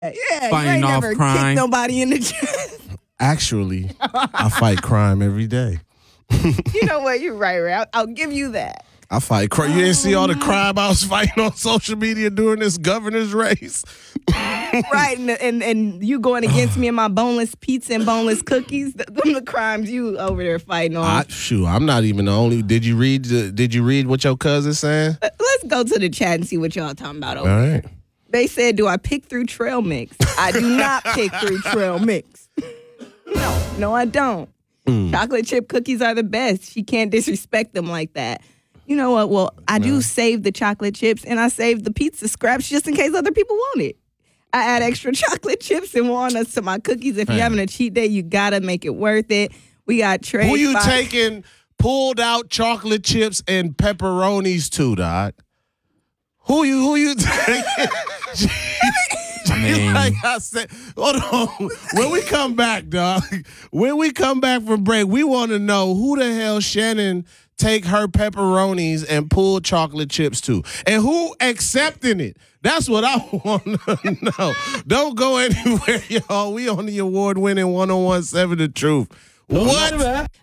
Yeah, you Fighting ain't off never crime. kicked nobody in the chest. Actually, I fight crime every day. You know what? You're right. I'll give you that. I fight crime. You didn't see all the crime I was fighting on social media during this governor's race? Right, and you going against me and my boneless pizza and boneless cookies. Them the crimes you over there fighting on. I'm not even the only. Did you read what your cousin's saying? Let's go to the chat and see what y'all talking about over All there. right. They said, do I pick through trail mix? I do not pick through trail mix. No, I don't. Chocolate chip cookies are the best. She can't disrespect them like that. You know what? Well, I do save the chocolate chips and I save the pizza scraps just in case other people want it. I add extra chocolate chips and walnuts to my cookies. If you're having a cheat day, you gotta make it worth it. We got Trey. Who you taking pulled out chocolate chips and pepperonis to, Doc? Who you taking? Like I said, hold on. When we come back, dog, when we come back from break, we want to know who the hell Shannon take her pepperonis and pull chocolate chips to, and who accepting it. That's what I want to know. Don't go anywhere, y'all. We on the award-winning 101.7 The Truth. What?